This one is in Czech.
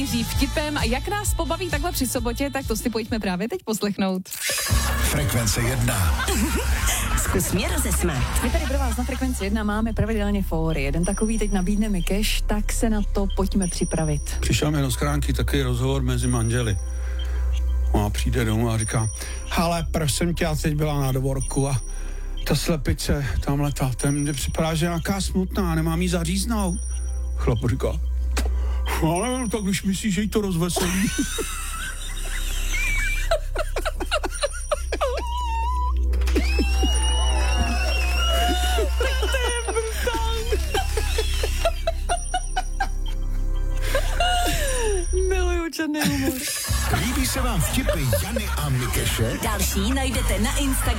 vtipem a jak nás pobaví takhle při sobotě, tak to si pojďme právě teď poslechnout. Frekvence 1. Zkus mě rozesmát. My tady pro vás na Frekvenci 1 máme pravidelně fóry. Jeden takový teď nabídne Mikeš, tak se na to pojďme připravit. Přišel mi do schránky takový rozhovor mezi manželi. Ona přijde domů a říká, hele, prosím tě, já teď byla na dvorku a ta slepice tamhle, ta mně připadá, že je nějaká smutná, nemám jí zaříznout. Chlap říká, ale tak když myslíš, že jí to rozveselí. Miluju černý humor. Líbí se vám vtipy Jany a Mikeše? Další najdete na Instagramu